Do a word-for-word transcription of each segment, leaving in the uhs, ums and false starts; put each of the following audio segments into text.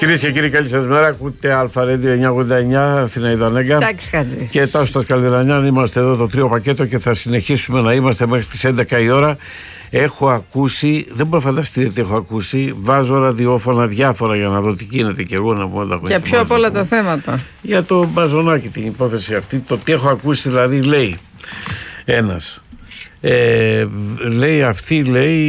Κυρίες και κύριοι, καλή σας μέρα. Ακούτε Αλφα Radio εννιακόσια ογδόντα εννιά, Αθήνα Ιδανέγκα. Τάκης Χατζής. Και Τάσος Καλδερανιάν. Είμαστε εδώ το τρίο πακέτο και θα συνεχίσουμε να είμαστε μέχρι τις έντεκα η ώρα. Έχω ακούσει, δεν μπορώ να φανταστείτε τι έχω ακούσει. Βάζω ραδιόφωνα διάφορα για να δω τι γίνεται και εγώ να πω. Να και πιο από όλα τα θέματα. Για το Μπαζονάκι την υπόθεση αυτή. Το τι έχω ακούσει δηλαδή, λέει ένας. Ε, λέει αυτή λέει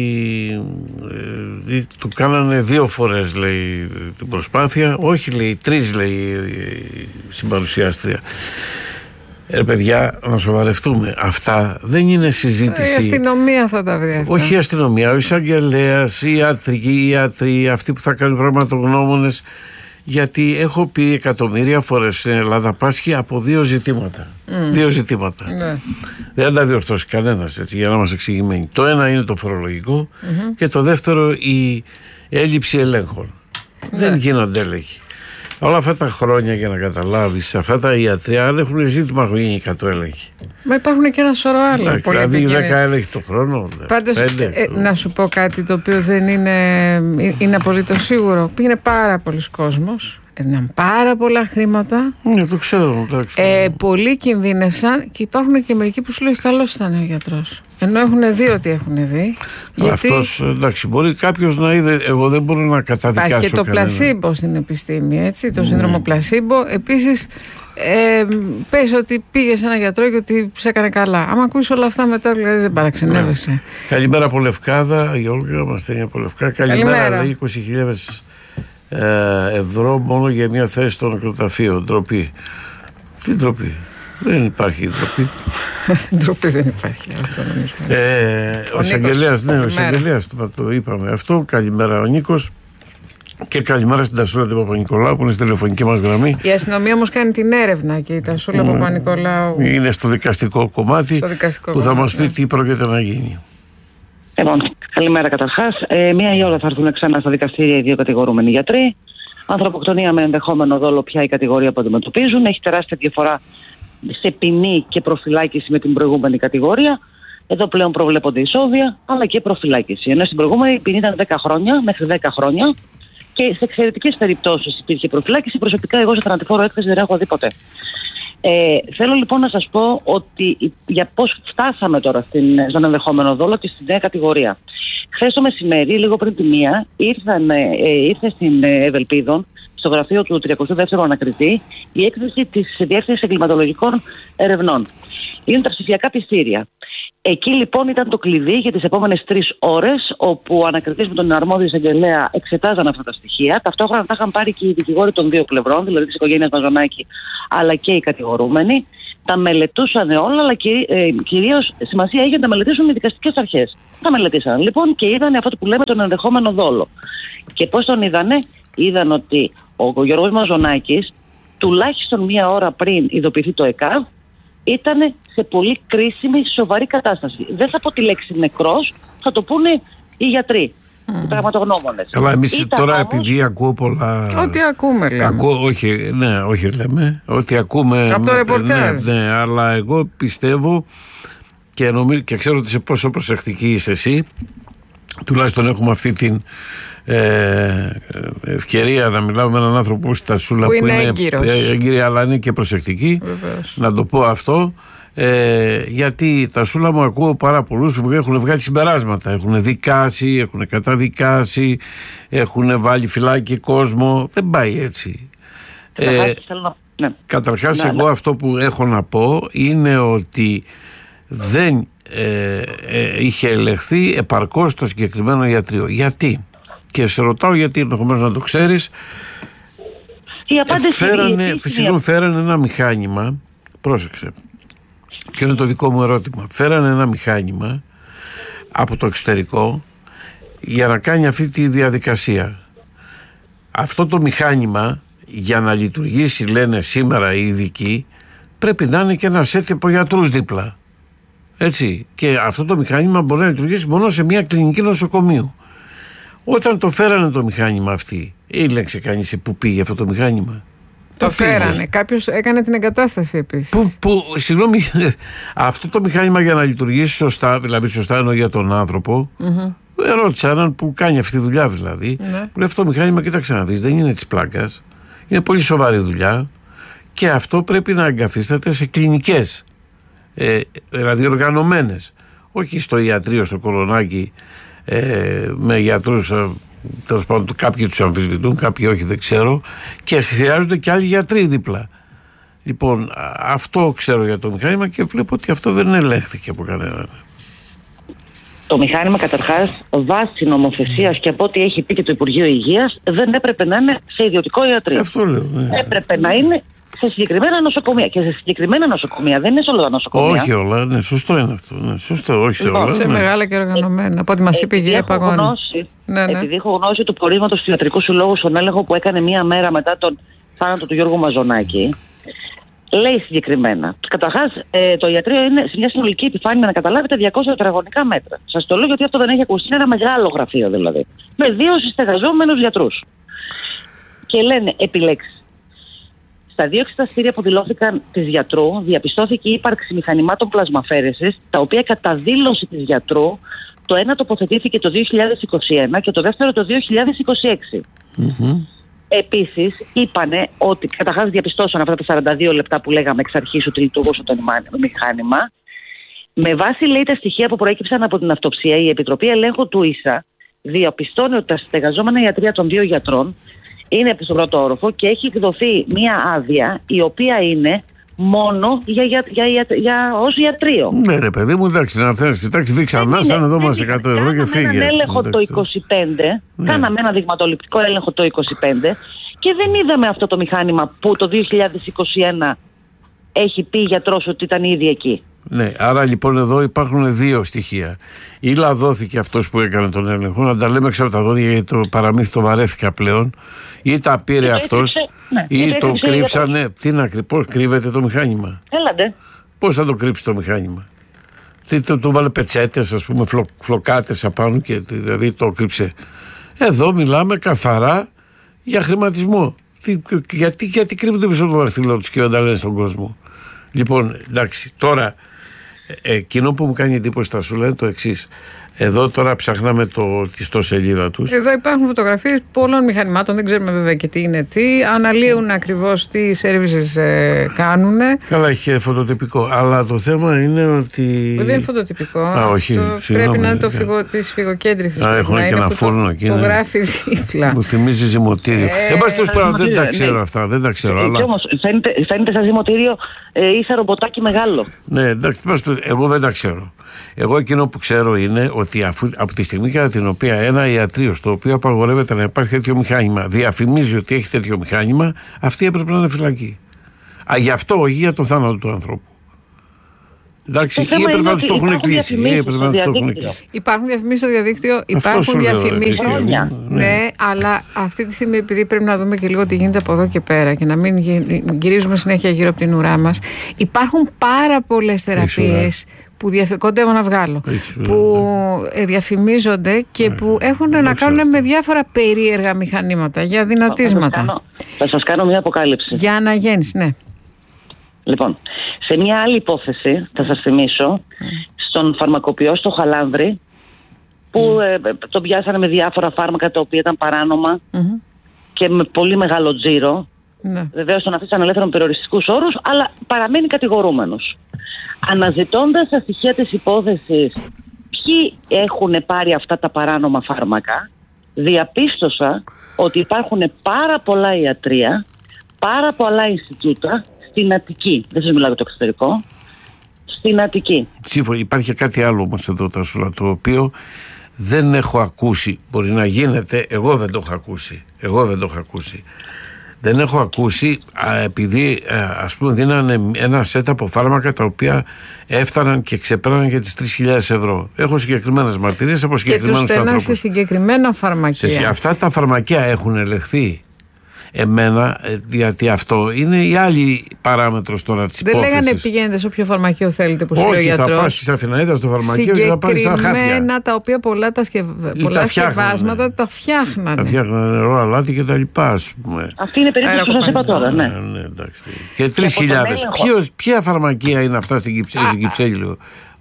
ε, του κάνανε δύο φορές λέει την προσπάθεια, όχι λέει τρεις λέει συμπαρουσιάστρια. Ε, παιδιά, να σοβαρευτούμε. Αυτά δεν είναι συζήτηση. Η αστυνομία θα τα βρει αυτά. Όχι η αστυνομία, ο εισαγγελέας, οι ιατρικοί, οι ιατροί, αυτοί που θα κάνουν πραγματογνώμονες. Γιατί έχω πει εκατομμύρια φορές στην Ελλάδα πάσχει από δύο ζητήματα. Mm. Δύο ζητήματα. Ναι. Δεν τα διορθώσει κανένας, έτσι, για να είμαστε εξηγημένοι. Το ένα είναι το φορολογικό mm-hmm. και το δεύτερο η έλλειψη ελέγχων. Ναι. Δεν γίνονται έλεγχοι. Όλα αυτά τα χρόνια, για να καταλάβεις, αυτά τα ιατρία δεν έχουν ζήτημα να έχουν γίνει εκατό έλεγχοι. Μα υπάρχουν και ένα σωρό άλλα. Δηλαδή δέκα έλεγχοι το χρόνο. Πάντως, ε, να σου πω κάτι το οποίο δεν είναι, είναι απολύτως σίγουρο. Πήγαινε πάρα πολλοί κόσμος. Έδιναν πάρα πολλά χρήματα. Ναι, το ξέρω. Το ξέρω. Ε, πολλοί κινδύνευσαν και υπάρχουν και μερικοί που σου λέει καλός ήταν ο γιατρός. Ενώ έχουν δει ότι έχουν δει. Γιατί... Αυτός, εντάξει, μπορεί κάποιος να είδε. Εγώ δεν μπορώ να καταδικάσω. Υπάρχει και το πλασίμπο στην επιστήμη, έτσι. Το mm. σύνδρομο πλασίμπο. Επίσης, ε, πες ότι πήγε σε ένα γιατρό και ότι σε έκανε καλά. Άμα ακούεις όλα αυτά μετά, δηλαδή δεν παραξενεύεσαι. Ναι. Καλημέρα από Λευκάδα. Η Όλγα μας στέλνει από Λευκάδα. Καλημέρα, λέει είκοσι χιλιάδες ευρώ μόνο για μια θέση στο νεκροταφείο. Ντροπή. Τι ντροπή? Δεν υπάρχει ντροπή. Ντροπή δεν υπάρχει. Αυτό νομίζω. Ε, ο εισαγγελέας, ναι, ο εισαγγελέας το, το είπαμε αυτό. Καλημέρα ο Νίκος. Και καλημέρα στην Τασούλα του Παπα-Νικολάου που είναι στη τηλεφωνική μας γραμμή. Η αστυνομία όμως κάνει την έρευνα και η Τασούλα mm. Παπα-Νικολάου είναι στο δικαστικό κομμάτι στο δικαστικό που κομμάτι, θα μας πει ναι. τι πρόκειται να γίνει. Λοιπόν, καλημέρα καταρχάς. Ε, μία η ώρα θα έρθουν ξανά στα δικαστήρια οι δύο κατηγορούμενοι γιατροί. Ανθρωποκτονία με ενδεχόμενο δόλο, πια η κατηγορία που αντιμετωπίζουν. Έχει τεράστια διαφορά σε ποινή και προφυλάκηση με την προηγούμενη κατηγορία. Εδώ πλέον προβλέπονται ισόβια, αλλά και προφυλάκηση. Ενώ στην προηγούμενη η ποινή ήταν δέκα χρόνια, μέχρι δέκα χρόνια. Και σε εξαιρετικές περιπτώσεις υπήρχε προφυλάκηση. Προσωπικά, εγώ σε θανατηφόρο έκθεση δεν έχω δει ποτέ. Ε, θέλω λοιπόν να σας πω ότι για πώς φτάσαμε τώρα στην, στον ενδεχόμενο δόλο και στην νέα κατηγορία. Χθες το μεσημέρι, λίγο πριν τη μία, ήρθαν, ε, ήρθε στην Ευελπίδων, στο γραφείο του τριακοστού δεύτερου ανακριτή, η έκθεση της Διεύθυνσης Εγκληματολογικών Ερευνών. Είναι τα ψηφιακά πιστήρια. Εκεί λοιπόν ήταν το κλειδί για τις επόμενες τρεις ώρες, όπου ο ανακριτής με τον αρμόδιο εισαγγελέα εξετάζαν αυτά τα στοιχεία. Ταυτόχρονα τα είχαν πάρει και οι δικηγόροι των δύο πλευρών, δηλαδή της οικογένειας Μαζονάκη, αλλά και οι κατηγορούμενοι. Τα μελετούσαν όλα, αλλά και, ε, κυρίως σημασία είχε να τα μελετήσουν οι δικαστικές αρχές. Τα μελετήσαν λοιπόν και είδαν αυτό που λέμε τον ενδεχόμενο δόλο. Και πώς τον είδανε? Είδαν ότι ο Γιώργος Μαζονάκης, τουλάχιστον μία ώρα πριν ειδοποιηθεί το ΕΚΑΒ, ήταν σε πολύ κρίσιμη, σοβαρή κατάσταση. Δεν θα πω τη λέξη νεκρός, θα το πούνε οι γιατροί, mm. οι πραγματογνώμονες. Αλλά εμείς τώρα όμως, επειδή ακούω πολλά... Ό,τι ακούμε λέμε. Ακούω, όχι, ναι, όχι λέμε, ό,τι ακούμε... Από το ρεπορτάζ. Ναι, ναι, αλλά εγώ πιστεύω και, νομίζω, και ξέρω ότι σε πόσο προσεκτική είσαι εσύ, τουλάχιστον έχουμε αυτή την... Ε, ευκαιρία να μιλάω με έναν άνθρωπο που στα Σούλα που, που είναι έγκυρη, αλλά είναι και προσεκτική. Βεβαίως. Να το πω αυτό, ε, γιατί τα Σούλα μου ακούω πάρα πολλούς που έχουν βγάλει συμπεράσματα, έχουν δικάσει, έχουν καταδικάσει, έχουν βάλει φυλάκι κόσμο. Δεν πάει έτσι. ε, ναι. Καταρχάς ναι, εγώ ναι. αυτό που έχω να πω είναι ότι δεν ε, ε, είχε ελεγχθεί επαρκώς το συγκεκριμένο ιατρείο. Γιατί? Και σε ρωτάω γιατί, ενδεχομένως να το ξέρεις. Η απάντηση φέρανε, η φυσικά φέρανε ένα μηχάνημα. Πρόσεξε. Και είναι το δικό μου ερώτημα. Φέρανε ένα μηχάνημα από το εξωτερικό για να κάνει αυτή τη διαδικασία. Αυτό το μηχάνημα για να λειτουργήσει, λένε σήμερα οι ειδικοί, πρέπει να είναι και ένα σετ από γιατρούς δίπλα. Έτσι. Και αυτό το μηχάνημα μπορεί να λειτουργήσει μόνο σε μια κλινική νοσοκομείου. Όταν το φέρανε το μηχάνημα αυτή, ήλεξε κανείς που πήγε αυτό το μηχάνημα? Το, το φέρανε. Κάποιος έκανε την εγκατάσταση επίσης. Που, που, συγγνώμη, αυτό το μηχάνημα για να λειτουργήσει σωστά, δηλαδή σωστά εννοώ για τον άνθρωπο, mm-hmm. Ρώτησα έναν που κάνει αυτή τη δουλειά δηλαδή. Ναι. Που λέει αυτό το μηχάνημα, κοίταξε να δεις, δεν είναι της πλάκας. Είναι πολύ σοβαρή δουλειά και αυτό πρέπει να εγκαθίσταται σε κλινικές, ε, δηλαδή οργανωμένες. Όχι στο ιατρείο, στο Κολονάκι, ε, με γιατρούς, ε, τέλος πάντων, κάποιοι τους αμφισβητούν, κάποιοι όχι, δεν ξέρω, και χρειάζονται και άλλοι γιατροί δίπλα. Λοιπόν, αυτό ξέρω για το μηχάνημα και βλέπω ότι αυτό δεν ελέγχθηκε από κανέναν. Το μηχάνημα καταρχάς βάσει νομοθεσίας και από ό,τι έχει πει και το Υπουργείο Υγείας δεν έπρεπε να είναι σε ιδιωτικό ιατρείο. Αυτό λέω. Ναι. Έπρεπε να είναι σε συγκεκριμένα νοσοκομεία. Και σε συγκεκριμένα νοσοκομεία, δεν είναι σε όλα τα νοσοκομεία. Όχι όλα, ναι, σωστό είναι αυτό. Ναι, σωστό, όχι σε λοιπόν, όλα. Σε ναι. μεγάλα και οργανωμένα. Από ό,τι μας είπε η κυρία Παγώνη. Ναι, ναι. Επειδή έχω γνώση του πορίσματος του Ιατρικού Συλλόγου στον έλεγχο που έκανε μία μέρα μετά τον θάνατο του Γιώργου Μαζονάκη, λέει συγκεκριμένα. Καταρχάς, ε, το ιατρείο είναι σε μια συνολική επιφάνεια, να καταλάβετε, διακόσια τετραγωνικά μέτρα. Σας το λέω γιατί αυτό δεν έχει ακουστεί. Είναι ένα μεγάλο γραφείο δηλαδή. Με δύο συστεγαζόμενους γιατρούς. Και λένε επιλέξεις. Στα δύο εξεταστήρια που δηλώθηκαν της γιατρού, διαπιστώθηκε η ύπαρξη μηχανημάτων πλασμαφέρεσης, τα οποία κατά δήλωση της γιατρού, το ένα τοποθετήθηκε το δύο χιλιάδες είκοσι ένα και το δεύτερο το δύο χιλιάδες είκοσι έξι. Mm-hmm. Επίσης, είπανε ότι καταρχάς διαπιστώσαν αυτά τα σαράντα δύο λεπτά που λέγαμε εξ αρχής ότι λειτουργούσε το μηχάνημα. Με βάση, λέει, τα στοιχεία που προέκυψαν από την αυτοψία, η Επιτροπή Ελέγχου του ΙΣΑ διαπιστώνει ότι τα στεγαζόμενα ιατρεία των δύο γιατρών είναι στον πρώτο όροφο και έχει εκδοθεί μία άδεια η οποία είναι μόνο για, για, για, για, για ως ιατρείο. Ναι, ρε παιδί μου, εντάξει, να έρθει, κοιτάξει, δείξε ανάσα, να δω μας εκατό ευρώ και φύγε. Κάναμε έναν έλεγχο το είκοσι πέντε, ναι. Κάναμε ένα δειγματοληπτικό έλεγχο το είκοσι πέντε και δεν είδαμε αυτό το μηχάνημα που το δύο χιλιάδες είκοσι ένα έχει πει γιατρός ότι ήταν ήδη εκεί. Ναι, άρα λοιπόν εδώ υπάρχουν δύο στοιχεία. Ή λαδώθηκε αυτός που έκανε τον έλεγχο, να τα λέμε ξέρω τα δόντια γιατί το παραμύθι το βαρέθηκα πλέον, ή τα πήρε αυτός, ναι, ή το κρύψανε. Τι να κρύψει, πώς κρύβεται το μηχάνημα. Έλατε. Πώς θα το κρύψει το μηχάνημα. Τι το, το βάλε πετσέτες, ας πούμε, φλο, φλοκάτες απάνω και δηλαδή το κρύψε. Εδώ μιλάμε καθαρά για χρηματισμό. Τι, γιατί, γιατί κρύβονται πίσω από το δαχτυλό τους και όταν λένε στον κόσμο. Λοιπόν, εντάξει, τώρα εκείνο που μου κάνει εντύπωση στα σου λένε το εξής. Εδώ τώρα ψαχνάμε το, τη ιστοσελίδα τους. Εδώ υπάρχουν φωτογραφίες πολλών μηχανημάτων, δεν ξέρουμε βέβαια και τι είναι τι. Αναλύουν ακριβώς τι services ε, κάνουν. Καλά, έχει φωτοτυπικό. Αλλά το θέμα είναι ότι. Δεν είναι φωτοτυπικό. Α, όχι. Αυτό πρέπει να είναι το φυγο, της φυγοκέντρησης. Α, έχουν και ένα φούρνο εκεί. Το γράφει δίπλα. Μου θυμίζει ζυμωτήριο. Ε, Εν πάση τώρα δεν τα ξέρω αυτά. Δεν τα ξέρω. Αλλά... Όμως φαίνεται, φαίνεται σαν ζυμωτήριο ε, ή σαν ρομποτάκι μεγάλο. Ναι, εντάξει, εγώ δεν τα ξέρω. Εγώ εκείνο που ξέρω είναι ότι αφού, από τη στιγμή κατά την οποία ένα ιατρείο στο οποίο απαγορεύεται να υπάρχει τέτοιο μηχάνημα διαφημίζει ότι έχει τέτοιο μηχάνημα, αυτή έπρεπε να είναι φυλακή. Α, γι' αυτό, όχι για τον θάνατο του ανθρώπου. Εντάξει, ή έπρεπε να του το έχουν κλείσει. Υπάρχουν διαφημίσεις στο διαδίκτυο, υπάρχουν διαφημίσεις. Ναι, ναι, αλλά αυτή τη στιγμή, επειδή πρέπει να δούμε και λίγο τι γίνεται από εδώ και πέρα και να μην γυρίζουμε συνέχεια γύρω από την ουρά μας, υπάρχουν πάρα πολλές θεραπείες που κοντεύω να βγάλω, που διαφημίζονται και που έχουν να κάνουν με διάφορα περίεργα μηχανήματα για δυνατίσματα. Θα σας κάνω μια αποκάλυψη. Για αναγέννηση, ναι. Λοιπόν, σε μια άλλη υπόθεση, θα σας θυμίσω, στον φαρμακοποιό στο Χαλάνδρη, που mm. ε, τον πιάσανε με διάφορα φάρμακα τα οποία ήταν παράνομα mm-hmm. και με πολύ μεγάλο τζίρο. Ναι. Βεβαίως τον αφήσαν ελεύθερο με περιοριστικούς όρους, αλλά παραμένει κατηγορούμενος. Αναζητώντας τα στοιχεία της υπόθεσης, ποιοι έχουν πάρει αυτά τα παράνομα φάρμακα, διαπίστωσα ότι υπάρχουν πάρα πολλά ιατρεία, πάρα πολλά Ινστιτούτα στην Αττική. Δεν σας μιλάω για το εξωτερικό. Στην Αττική. Σύμφωνα, υπάρχει κάτι άλλο όμως εδώ, Τασούλα, το οποίο δεν έχω ακούσει. Μπορεί να γίνεται, εγώ δεν το έχω ακούσει. Εγώ δεν το έχω ακούσει. Δεν έχω ακούσει, α, επειδή α, ας πούμε δίνανε ένα σετ από φάρμακα τα οποία έφταναν και ξεπέραναν για τις τρεις χιλιάδες ευρώ. Έχω συγκεκριμένες μαρτυρίες από συγκεκριμένους ανθρώπους. Και τους στέλναν σε συγκεκριμένα φαρμακεία. Σε, αυτά τα φαρμακεία έχουν ελεγχθεί. Εμένα, γιατί αυτό είναι η άλλη παράμετρος τώρα της υπόθεσης. Δεν λέγανε πηγαίνετε σε όποιο φαρμακείο θέλετε που σου λέει ο γιατρός. Όχι, θα πας στις Αθηναίδας στο φαρμακείο και θα πάρεις τα χάπια. Συγκεκριμένα τα οποία πολλά, τα σκευ... πολλά σκευάσματα τα φτιάχνανε. Τα φτιάχνανε νερό, αλάτι και τα λοιπά, ας πούμε. Αυτή είναι η περίπτωση που σας είπα τώρα, ναι. ναι, ναι, εντάξει. Και τρεις χιλιάδες. Ποια φαρμακεία είναι αυτά στην Κυψέλη?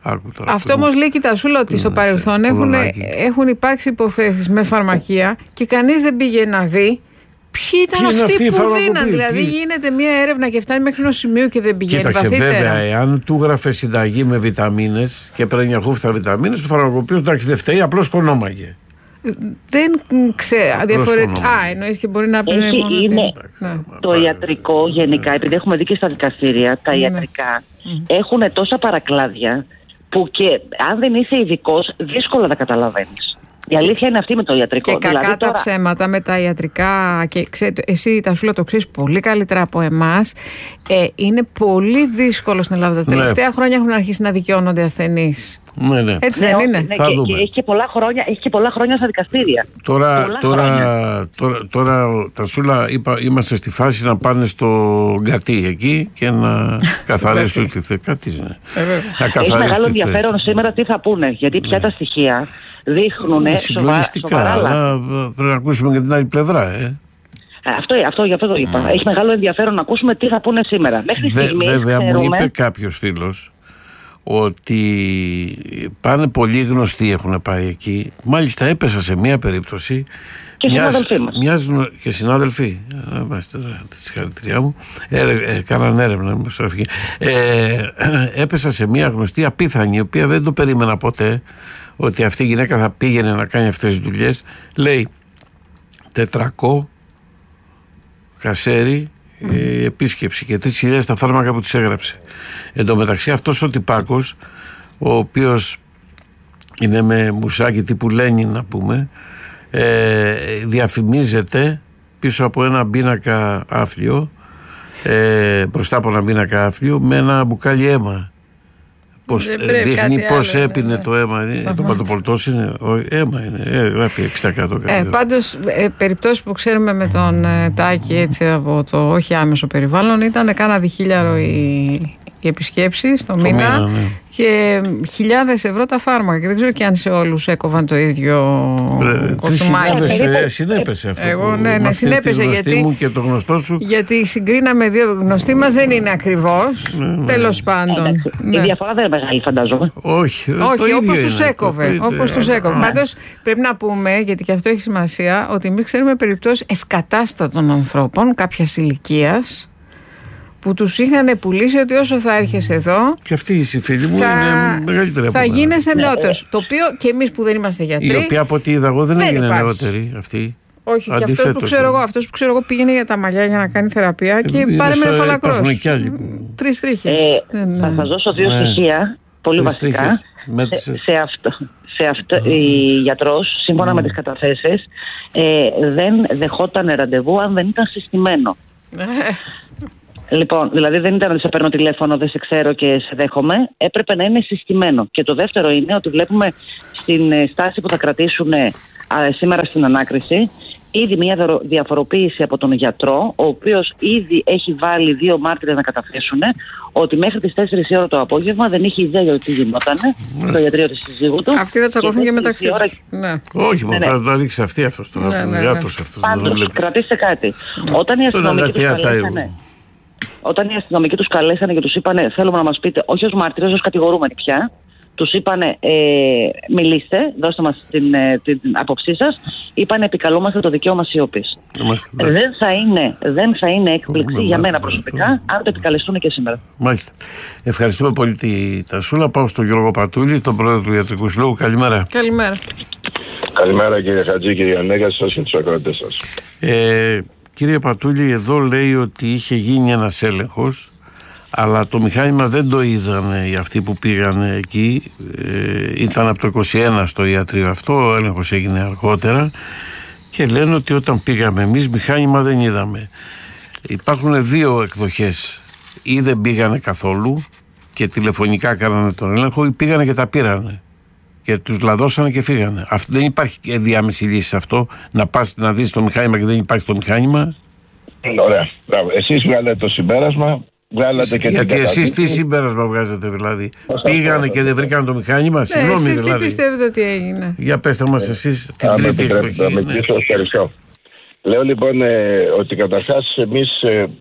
Αυτό όμως λέει, Τασούλα, ότι στο παρελθόν έχουν, έχουν υπάρξει υποθέσεις με φαρμακεία και κανείς δεν πήγε να δει ποιοι ήταν αυτοί, αυτοί που δίναν. Δηλαδή ποιοι... γίνεται μια έρευνα και φτάνει μέχρι ενός σημείου και δεν πηγαίνει. Κοίταξε, βαθύτερα. Βέβαια, εάν του γράφε συνταγή με βιταμίνες και παίρνει χούφτα βιταμίνες, το φαρμακοποιός εντάξει δεν φταίει, απλώς κονόμαγε. Δεν ξέρω. Διαφορετικά. Α, εννοείς και μπορεί να πει. Είναι ναι. Το ιατρικό γενικά, επειδή έχουμε δει και στα δικαστήρια, τα ναι. ιατρικά mm. έχουν τόσα παρακλάδια που και αν δεν είσαι ειδικός, δύσκολα τα καταλαβαίνεις. Η αλήθεια είναι αυτή με το ιατρικό. Και δηλαδή, κακά τώρα... τα ψέματα με τα ιατρικά. Και ξέρετε, εσύ, Τασούλα, το ξέρεις πολύ καλύτερα από εμάς. Ε, είναι πολύ δύσκολο στην Ελλάδα. Τα τελευταία ναι. χρόνια έχουν αρχίσει να δικαιώνονται ασθενείς. Ναι, ναι. Έτσι ναι, δεν είναι. Ναι, και, και έχει, και πολλά χρόνια, έχει και πολλά χρόνια στα δικαστήρια. Τώρα, τώρα, τώρα, τώρα, Τασούλα, είπα, είμαστε στη φάση να πάνε στο γκατί εκεί και να καθαρίσουν τη θέση. Κάτι είναι. Έχει μεγάλο ενδιαφέρον σήμερα τι θα πούνε. Γιατί πια τα στοιχεία δείχνουν σοβαρά. Αλλά πρέπει να ακούσουμε και την άλλη πλευρά, ε. Αυτό, αυτό, γι' αυτό το είπα. Mm. Έχει μεγάλο ενδιαφέρον να ακούσουμε τι θα πούνε σήμερα. Μέχρι Δε, στιγμής, βέβαια, ξέρουμε... μου είπε κάποιος φίλος ότι πάνε πολύ γνωστοί, έχουν πάει εκεί. Μάλιστα έπεσα σε μία περίπτωση. Και μιας, συνάδελφοί μας. Μιας, και συνάδελφοι. Τη συγχαρητήριά μου. Ε, ε, κάναν έρευνα. Ε, έπεσα σε μία γνωστή απίθανη, η οποία δεν το περίμενα ποτέ, ότι αυτή η γυναίκα θα πήγαινε να κάνει αυτές τις δουλειές. Λέει τετρακόσια κασέρι ε, επίσκεψη και τρεις χιλιάδες τα φάρμακα που της έγραψε. Εν τω μεταξύ αυτός ο τυπάκος, ο οποίος είναι με μουσάκι τύπου Λένιν να πούμε, ε, διαφημίζεται πίσω από ένα πίνακα άφλιο, ε, μπροστά από ένα πίνακα άφλιο με ένα μπουκάλι αίμα. Πώς, δείχνει πώς έπινε ναι. το αίμα. Το πατοπολτός είναι αίμα, είναι, ε, γράφει εξήντα τοις εκατό. Ε, πάντως, ε, περιπτώσεις που ξέρουμε με τον ε, Τάκη έτσι από το όχι άμεσο περιβάλλον ήταν κάνα διχίλιαρο οι, οι επισκέψεις το, το μήνα, μήνα ναι. και χιλιάδες ευρώ τα φάρμακα. Και δεν ξέρω και αν σε όλους έκοβαν το ίδιο κοστούμάκι. Ε, συνέπεσε αυτό. Εγώ, ναι, ναι, συνέπεσε γιατί, μου και το γνωστό σου. γιατί συγκρίναμε δύο γνωστοί μας, δεν είναι ακριβώς. Ναι, ναι. Τέλος πάντων. Ε, ναι. Η διαφορά δεν είναι μεγάλη, φαντάζομαι. Όχι, Όχι όπως τους έκοβε. Όπως τους έκοβε. Πάντως πρέπει να πούμε, γιατί και αυτό έχει σημασία, ότι εμείς ξέρουμε περιπτώσεις ευκατάστατων ανθρώπων κάποιας ηλικίας που τους είχαν πουλήσει ότι όσο θα έρχεσαι εδώ. Και αυτή η φίλη μου θα... είναι μεγαλύτερη από θα γίνεσαι νεότερος. Ναι. Το οποίο και εμείς που δεν είμαστε γιατροί. Η οποία από ό,τι είδα εγώ δεν, δεν έγινε υπάρχει. νεότερη αυτή. Όχι, και αυτός που, ξέρω εγώ, αυτός που ξέρω εγώ πήγαινε για τα μαλλιά για να κάνει θεραπεία και είναι πάρε με φαλακρός. Τρεις τρίχες. Ε, ε, θα σας δώσω δύο ναι. στοιχεία πολύ τρεις βασικά. Σε, σε αυτό. Σε αυτό, mm. η γιατρός, σύμφωνα mm. με τις καταθέσεις, ε, δεν δεχόταν ραντεβού αν δεν ήταν συστημένο. Λοιπόν, δηλαδή δεν ήταν ότι σε παίρνω τηλέφωνο, δεν σε ξέρω και σε δέχομαι. Έπρεπε να είναι συστημένο. Και το δεύτερο είναι ότι βλέπουμε στην στάση που θα κρατήσουν α, σήμερα στην ανάκριση ήδη μια διαφοροποίηση από τον γιατρό, ο οποίος ήδη έχει βάλει δύο μάρτυρες να καταθέσουν ότι μέχρι τις τέσσερις η ώρα το απόγευμα δεν είχε ιδέα για τι γινόταν mm. στο ιατρείο της συζύγου του. Αυτοί θα τσακωθούν και, και μεταξύ ώρα... τους. Ναι. Όχι, ναι, ναι. θα το ρίξει αυτή αυτός το ναι, ναι, ναι. Πάντως, κρατήστε κάτι. Mm. Όταν οι αστυνομικοί τους καλέσανε, όταν οι αστυνομικοί τους καλέσανε και τους είπανε θέλουμε να μας πείτε, όχι ως μάρτυρες, ως κατηγορούμενοι πια, τους είπανε ε, μιλήστε, δώστε μας την, ε, την άποψή σας, είπανε επικαλούμαστε το δικαίωμα σιωπής. Ε, δεν, θα είναι, δεν θα είναι έκπληξη για μένα προσωπικά αν το επικαλεστούν και σήμερα. Μάλιστα. Ευχαριστούμε πολύ τη Τασούλα. Πάω στον Γιώργο Πατούλη, τον πρόεδρο του Ιατρικού Συλλόγου. Καλημέρα. Καλημέρα. Καλημέρα κύριε Χατζή, κύριε Ανέγα, σας και τους ακροατές σας. Ε, κύριε Πατούλη, εδώ λέει ότι είχε γίνει ένας έλεγχος, αλλά το μηχάνημα δεν το είδαν οι αυτοί που πήγαν εκεί. Ε, ήταν από το είκοσι ένα στο ιατρείο αυτό, ο έλεγχος έγινε αργότερα και λένε ότι όταν πήγαμε εμείς μηχάνημα δεν είδαμε. Υπάρχουν δύο εκδοχές, ή δεν πήγανε καθόλου και τηλεφωνικά κάνανε τον έλεγχο, ή πήγανε και τα πήρανε και τους λαδώσανε και φύγανε. Αυτό, δεν υπάρχει διάμεση λύση σε αυτό, να πας να δεις το μηχάνημα και δεν υπάρχει το μηχάνημα. Ωραία, μπράβο. Εσείς βγάλετε το συμπέρασμα. Και γιατί εσείς τι συμπέρασμα βγάζετε δηλαδή? Πήγανε και δεν βρήκαν το μηχάνημα? Ναι, συγγνώμη εσείς δηλαδή. Τι πιστεύετε ότι έγινε? Για πέστε μας εσείς την Αν τρίτη εκδοχή. Να με ευχαριστώ. Λέω λοιπόν ε, ότι καταρχάς εμείς ε,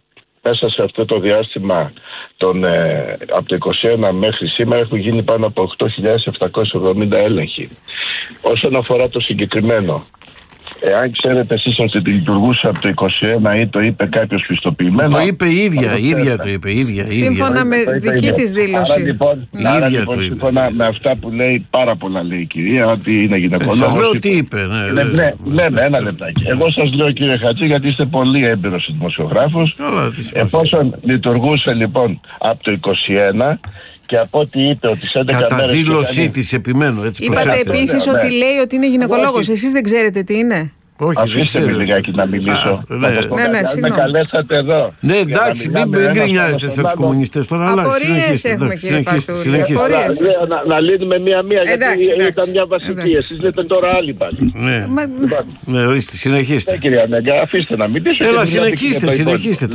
μέσα σε αυτό το διάστημα των, ε, από το είκοσι ένα μέχρι σήμερα έχουν γίνει πάνω από οκτώ χιλιάδες επτακόσιοι εβδομήντα έλεγχοι. Όσον αφορά το συγκεκριμένο, εάν ξέρετε εσείς ότι λειτουργούσε από το είκοσι ένα ή το είπε κάποιος πιστοποιημένο. Το είπε η ίδια, η ίδια το είπε. Ίδια, σύμφωνα ίδια. με το δική ίδια. της δήλωση. Άρα λοιπόν, η άρα, ίδια λοιπόν το σύμφωνα με αυτά που λέει, πάρα πολλά λέει η κυρία, ότι είναι γυναικολόγος. Σας λέω τι είπε. Ναι, ναι, ναι, ναι, ναι, ένα λεπτάκι. Εγώ σας λέω, κύριε Χατζή, γιατί είστε πολύ έμπειρος δημοσιογράφος. Εφόσον λειτουργούσε λοιπόν από το είκοσι ένα. Και από ό,τι είπε ότι σε έντεκα κατά μέρες. Κατά δήλωσή της, επιμένω. Έτσι είπατε επίσης ναι, ότι ναι. λέει ότι είναι γυναικολόγος. Εσείς δεν ξέρετε τι είναι. Όχι, αφήστε με λιγάκι να μιλήσω. Α, ναι, ναι, ναι, ναι, με καλέσατε εδώ. Ναι, εντάξει, μην γκρινιάζετε σαν τους κομμουνιστές τώρα. Απορίες έχουμε, κύριε Παστούρη. Να, να λύνουμε μία-μία, γιατί εντάξει, ήταν μια βασική. Εσείς λέτε τώρα άλλη πάλι. Ναι, ναι, ορίστε, συνεχίστε. Ναι, κυρία Νέγκα, αφήστε να μιλήσω. Έλα, συνεχίστε, συνεχίστε.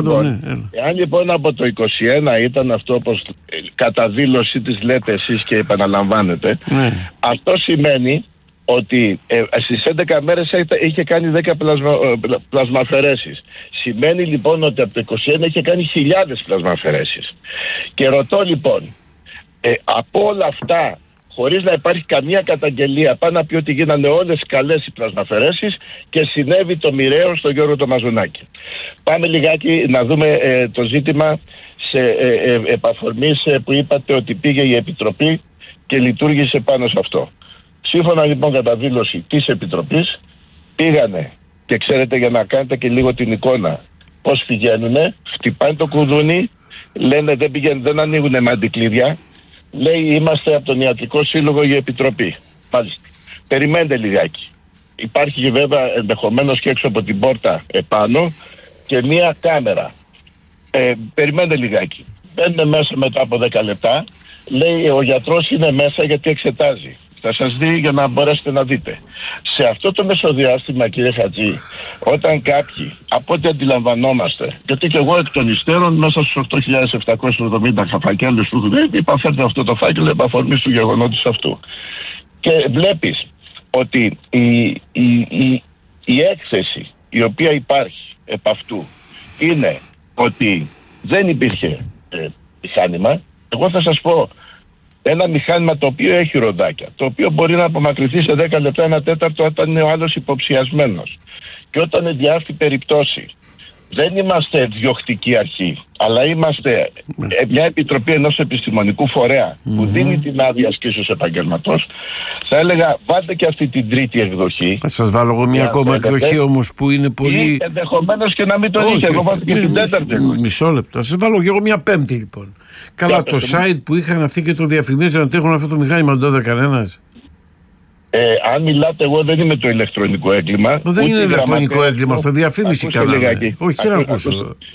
Εάν λοιπόν από το είκοσι ένα ήταν αυτό όπως κατά δήλωση της λέτε εσείς και επαναλαμβάνετε, αυτό σημαίνει ότι ε, στις έντεκα μέρες είχε κάνει δέκα πλασμα, πλασμαφαιρέσεις. Σημαίνει λοιπόν ότι από το είκοσι ένα είχε κάνει χιλιάδες πλασμαφαιρέσεις. Και ρωτώ λοιπόν, ε, από όλα αυτά, χωρίς να υπάρχει καμία καταγγελία, πάνω να πει ότι γίνανε όλες καλές οι πλασμαφαιρέσεις και συνέβη το μοιραίο στον Γιώργο το Μαζουνάκη. Πάμε λιγάκι να δούμε ε, το ζήτημα σε ε, ε, επαφορμής ε, που είπατε ότι πήγε η Επιτροπή και λειτουργήσε πάνω σε αυτό. Σύμφωνα λοιπόν κατά δήλωση της Επιτροπής, πήγανε και ξέρετε, για να κάνετε και λίγο την εικόνα πώς πηγαίνουνε, χτυπάνε το κουδούνι, λένε δεν πηγαίνουν, δεν ανοίγουνε με αντικλείδια, λέει είμαστε από τον Ιατρικό Σύλλογο για Επιτροπή. Μάλιστα. Περιμένετε λιγάκι. Υπάρχει βέβαια ενδεχομένως και έξω από την πόρτα επάνω και μία κάμερα. Ε, περιμένετε λιγάκι. Μπαίνουν μέσα μετά από δέκα λεπτά, λέει ο γιατρός είναι μέσα γιατί εξετάζει. Θα σας δει για να μπορέσετε να δείτε. Σε αυτό το μεσοδιάστημα, κύριε Χατζή, όταν κάποιοι, από ό,τι αντιλαμβανόμαστε, γιατί και εγώ εκ των υστέρων μέσα στους οκτώ χιλιάδες επτακόσιους εβδομήντα φακέλους που έχουν, είπα φέρτε αυτό το φάκελο επ' αφορμής του γεγονότος αυτού. Και βλέπεις ότι η, η, η, η έκθεση η οποία υπάρχει επ' αυτού είναι ότι δεν υπήρχε ε, μηχάνημα. Εγώ θα σας πω, ένα μηχάνημα το οποίο έχει ροδάκια, το οποίο μπορεί να απομακρυνθεί σε δέκα λεπτά, ένα τέταρτο όταν είναι ο άλλος υποψιασμένος. Και όταν είναι δι' αυτή περιπτώσει, δεν είμαστε διωχτική αρχή, αλλά είμαστε μια επιτροπή ενός επιστημονικού φορέα mm-hmm. που δίνει την άδεια ασκήσεως επαγγελματός. Θα έλεγα, βάλτε και αυτή την τρίτη εκδοχή. Θα σας βάλω εγώ μια ακόμα εκδοχή όμως που είναι πολύ. Ή ενδεχομένως και να μην το είχε. Εγώ βάλω και την τέταρτη εκδοχή. Μισό λεπτό. Θα σας βάλω και εγώ μια πέμπτη λοιπόν. Καλά, το site που είχαν αυτοί και το διαφημίζαν ότι έχουν αυτό το μηχάνημα, δεν το έδωσε κανένας. Ε, αν μιλάτε, εγώ δεν είμαι το ηλεκτρονικό έγκλημα. Μα δεν είναι ηλεκτρονικό έγκλημα, αυτό διαφήμιση κάναμε. Όχι, κύριε, ακούσω.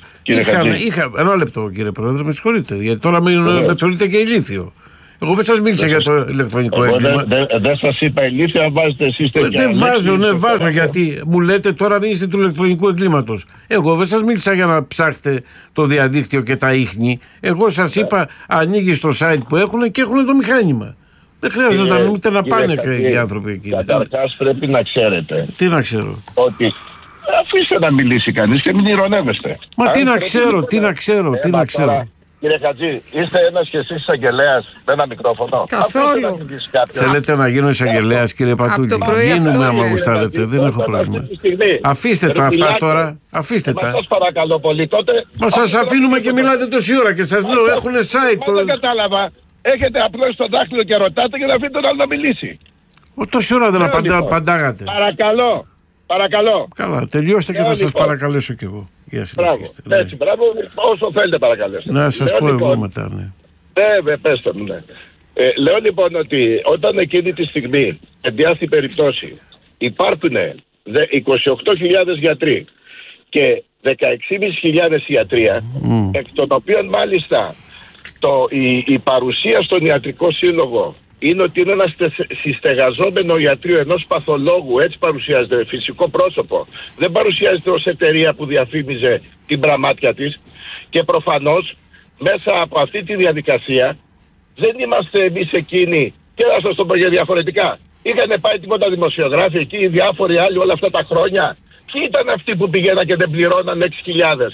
Είχα, ένα λεπτό, κύριε Πρόεδρε, με συγχωρείτε. Γιατί τώρα με θεωρείτε και ηλίθιο. Εγώ δεν σας μίλησα για το ηλεκτρονικό έγκλημα. Δεν δε, δε σας είπα ηλίθια, βάζετε εσείς τέτοια. Δεν βάζω, ναι, βάζω γιατί μου λέτε τώρα δεν είστε του ηλεκτρονικού εγκλήματος. Εγώ δεν σας μίλησα για να ψάχτε το διαδίκτυο και τα ίχνη. Εγώ σας είπα ανοίγει το site που έχουν και έχουν το μηχάνημα. Δεν χρειάζεται ούτε να πάνε οι άνθρωποι εκεί. Καταρχάς πρέπει να ξέρετε. Τι να ξέρω. Ότι αφήστε να μιλήσει κανείς και μην ειρωνεύεστε. Μα τι να ξέρω, τι να ξέρω, τι να ξέρω. Κύριε Χατζή, είστε ένας και εσείς εισαγγελέας με ένα μικρόφωνο. Καθόλου. Θέλετε να γίνω εισαγγελέας, κύριε Πατούλη? Γίνουμε άμα γουστάρετε, δεν έχω πρόβλημα. Αφήστε τα αυτά τώρα, αφήστε τα. Σας παρακαλώ πολύ τότε. Μα σας αφήνουμε και μιλάτε τόση ώρα και σας λέω έχουν site. Δεν κατάλαβα. Έχετε απλώς το δάχτυλο και ρωτάτε και να αφήνετε τον άλλο να μιλήσει. Τόση ώρα δεν απαντάγατε. Παρακαλώ. Παρακαλώ. Καλά, τελειώστε και θα σας παρακαλέσω κι εγώ. Μπράβο. Έτσι, μπράβο, όσο θέλετε παρακαλέστε. Να σας πω εγώ μετά, ναι. Ναι, πες το μου, ναι. Ε, λέω λοιπόν ότι όταν εκείνη τη στιγμή, εν τη αυτή περιπτώσει, υπάρχουν είκοσι οκτώ χιλιάδες γιατροί και δεκαέξι χιλιάδες ιατρία, mm. εκ των οποίων μάλιστα το, η, η παρουσία στον Ιατρικό Σύλλογο είναι ότι είναι ένα συστεγαζόμενο ιατρείο ενός παθολόγου, έτσι παρουσιάζεται, φυσικό πρόσωπο. Δεν παρουσιάζεται ως εταιρεία που διαφήμιζε την πραμάτια της και προφανώς μέσα από αυτή τη διαδικασία δεν είμαστε εμείς εκείνοι, και να σας το πω για διαφορετικά. Είχαν πάει τίποτα δημοσιογράφοι εκεί, οι διάφοροι άλλοι όλα αυτά τα χρόνια. Ποιοι ήταν αυτοί που πηγαίναν και δεν πληρώναν έξι χιλιάδες.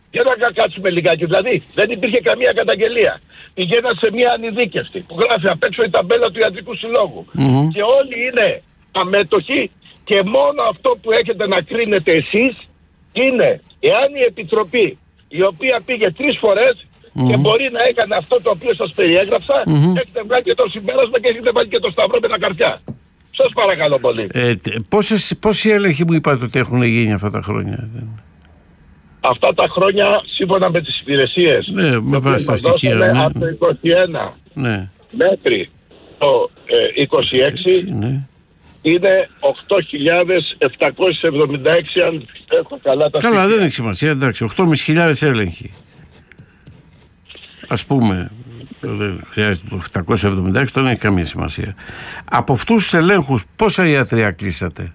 Για να κάτσουμε λιγάκι. Δηλαδή δεν υπήρχε καμία καταγγελία. Πηγαίνα σε μια ανειδίκευτη που γράφει απ' έξω η ταμπέλα του Ιατρικού Συλλόγου. Mm-hmm. Και όλοι είναι αμέτωχοι και μόνο αυτό που έχετε να κρίνετε εσείς είναι εάν η Επιτροπή, η οποία πήγε τρεις φορές mm-hmm. και μπορεί να έκανε αυτό το οποίο σας περιέγραψα, mm-hmm. έχετε βγάλει και το συμπέρασμα και έχετε βάλει και το σταυρό με τα καρτιά. Σας παρακαλώ πολύ. Ε, πόσες, πόσοι έλεγχοι μου είπατε ότι έχουν γίνει αυτά τα χρόνια? Αυτά τα χρόνια, σύμφωνα με τις υπηρεσίες, ναι, με βάση τα στοιχεία, ναι. από το είκοσι ένα ναι. μέχρι το ε, είκοσι έξι, ναι. είναι οκτώ χιλιάδες επτακόσιες εβδομήντα έξι, αν έχω καλά τα στοιχεία. Καλά, δεν έχει σημασία, εντάξει, οκτώ χιλιάδες πεντακόσιοι έλεγχοι. Ας πούμε, δεν χρειάζεται το επτακόσια εβδομήντα έξι, δεν έχει καμία σημασία. Από αυτούς τους ελέγχους, πόσα ιατρία κλείσατε?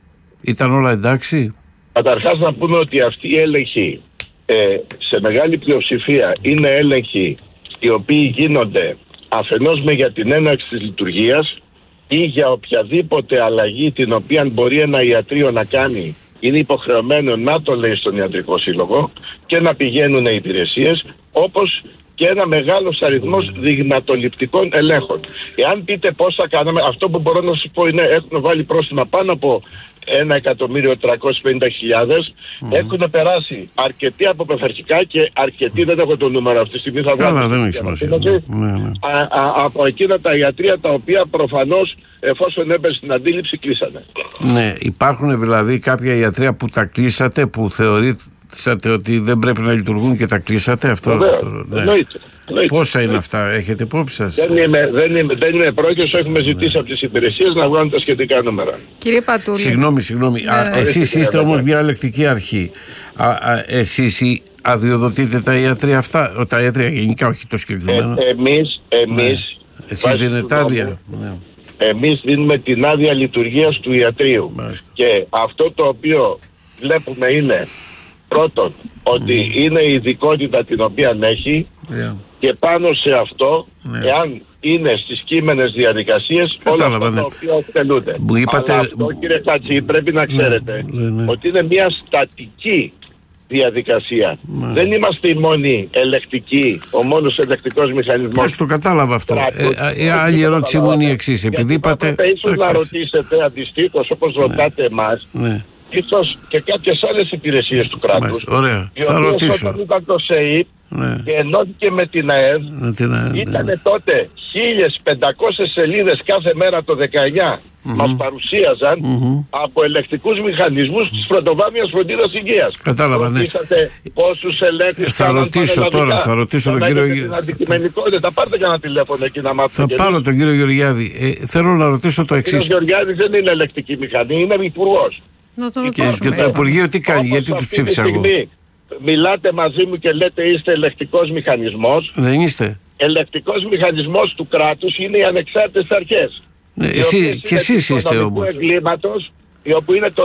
Ήταν όλα εντάξει? Καταρχάς να πούμε ότι αυτοί οι έλεγχοι ε, σε μεγάλη πλειοψηφία είναι έλεγχοι οι οποίοι γίνονται αφενός με για την έναρξη της λειτουργίας ή για οποιαδήποτε αλλαγή την οποία μπορεί ένα ιατρείο να κάνει, είναι υποχρεωμένο να το λέει στον Ιατρικό Σύλλογο και να πηγαίνουν οι υπηρεσίες, όπως και ένα μεγάλος αριθμός δειγματοληπτικών ελέγχων. Εάν πείτε πόσα κάναμε, αυτό που μπορώ να σας πω είναι έχουν βάλει πρόστιμα πάνω από ένα εκατομμύριο τριακόσιες πενήντα χιλιάδες. Mm. Έχουν περάσει αρκετοί από πειθαρχικά και αρκετοί, δεν έχω το νούμερο αυτή τη στιγμή, θα βγάλω. δεν έχει σημασία. Ναι, ναι. Από εκείνα τα ιατρεία τα οποία προφανώς, εφόσον έπεσε στην αντίληψη, κλείσανε. Ναι, υπάρχουν δηλαδή κάποια ιατρεία που τα κλείσατε, που θεωρήσατε ότι δεν πρέπει να λειτουργούν και τα κλείσατε? Αυτό, Βέβαια, αυτό ναι. εννοείται. Πόσα είναι αυτά, έχετε υπόψη σας? Δεν είμαι, δεν είμαι, δεν είμαι πρόκειος, έχουμε ζητήσει ναι. από τις υπηρεσίες να βγάλουν τα σχετικά νούμερα. Κύριε Πατούλη. Συγγνώμη, συγγνώμη. Ναι. Α, εσείς είστε όμως μια ελεκτική αρχή. Α, α, εσείς αδειοδοτείτε τα ιατρία αυτά, τα ιατρία γενικά, όχι το συγκεκριμένο? Ε, εμείς, εμείς... Ναι. Εσείς δίνετε άδεια? Ναι. Εμείς δίνουμε την άδεια λειτουργίας του ιατρείου. Μάλιστα. Και αυτό το οποίο βλέπουμε είναι, πρώτον, ότι mm. είναι η ειδικότητα την οποία έχει yeah. και πάνω σε αυτό, yeah. εάν είναι στις κείμενες διαδικασίες, όλα αυτά ναι. τα οποία εκτελούνται. Είπατε... Αλλά αυτό, κύριε Χατζή, πρέπει να ξέρετε yeah. Yeah. ότι είναι μια στατική διαδικασία. Yeah. Δεν είμαστε οι μόνοι ελεκτικοί, ο μόνος ελεκτικός μηχανισμός. Εντάξει, το κατάλαβα αυτό. Η ε, ε, άλλη ερώτηση μου είναι η εξής. Επειδή είπατε... Ίσως να ρωτήσετε αντιστοίχως, όπως yeah. ρωτάτε εμάς, yeah. ίσως και κάποιες άλλες υπηρεσίες του κράτους. Ωραία, οι θα ρωτήσω. Όταν ήταν το ΣΕΙΠ ναι. και ενώθηκε με την ΑΕΔ, ήταν ναι. τότε χίλιες πεντακόσιες σελίδες κάθε μέρα το δεκαεννιά mm-hmm. μας παρουσίαζαν mm-hmm. από ελεκτικούς μηχανισμούς της πρωτοβάθμιας φροντίδας υγείας. Κατάλαβα, ναι. Πόσους ελέγχους θα ρωτήσω τώρα, θα ρωτήσω τον κύριο Γεωργιάδη. Αντικειμενικότητα, πάρτε κανένα τηλέφωνο εκεί να μάθετε. Θα πάρω τον κύριο Γεωργιάδη. Ε, θέλω να ρωτήσω το εξής. Ο κύριος Γεωργιάδης δεν είναι ελεκτική μηχανή, είναι υπουργός. Και, και το Υπουργείο τι κάνει, όπως γιατί του ψήφισα εγώ? Μιλάτε μαζί μου και λέτε είστε ελεκτικός μηχανισμός. Δεν είστε. Ελεκτικός μηχανισμός του κράτους είναι οι ανεξάρτητες αρχές. Ναι, εσύ, και εσείς είστε όμως. Εγκλήματος, όπου είναι το